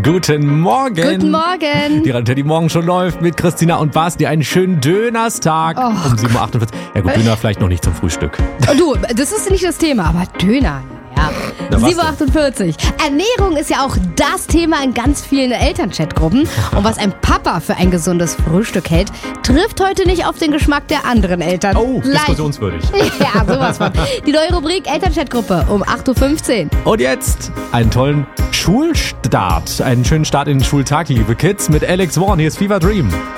Guten Morgen. Guten Morgen. Die Radio Teddy Morgen schon läuft mit Christina und Basti. Einen schönen Dönerstag um 7.48 Uhr. Ja gut, Döner vielleicht noch nicht zum Frühstück. Du, das ist nicht das Thema, aber Döner. Ja. 7.48 Uhr. Ernährung ist ja auch das Thema in ganz vielen Elternchatgruppen. Und was ein Papa für ein gesundes Frühstück hält, trifft heute nicht auf den Geschmack der anderen Eltern. Oh, diskussionswürdig. Ja, sowas von. Die neue Rubrik Elternchatgruppe um 8.15 Uhr. Und jetzt einen tollen Schulstart. Einen schönen Start in den Schultag, liebe Kids, mit Alex Warren. Hier ist Fever Dream.